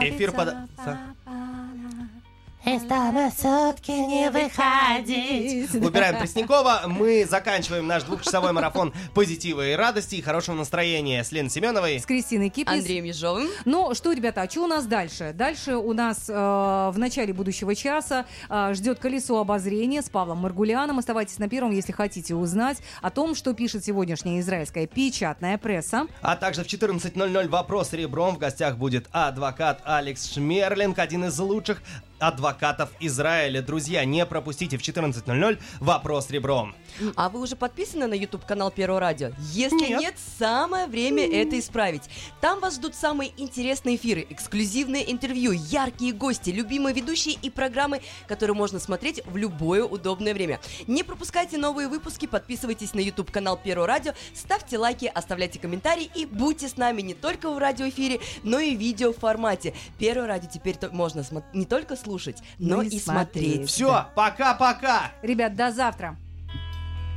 эфир под... Чтобы сутки не выходить. Выбираем Преснякова. Мы заканчиваем наш 2-часовой марафон позитива и радости и хорошего настроения с Леной Семеновой, С Кристиной Кипис. Андреем Ежовым. Ну что, ребята, а что у нас дальше? Дальше у нас в начале будущего часа ждет колесо обозрения с Павлом Маргулианом. Оставайтесь на первом, если хотите узнать о том, что пишет сегодняшняя израильская печатная пресса. А также в 14:00 вопрос ребром. В гостях будет адвокат Алекс Шмерлинг, один из лучших адвокатов Израиля. Друзья, не пропустите в 14:00 вопрос ребром. А вы уже подписаны на YouTube-канал Первого радио? Если нет, самое время это исправить. Там вас ждут самые интересные эфиры, эксклюзивные интервью, яркие гости, любимые ведущие и программы, которые можно смотреть в любое удобное время. Не пропускайте новые выпуски, подписывайтесь на YouTube-канал Первого радио, ставьте лайки, оставляйте комментарии и будьте с нами не только в радиоэфире, но и в видеоформате. Первое радио теперь можно не только слушать, но и смотреть. Все, пока-пока! Ребят, до завтра.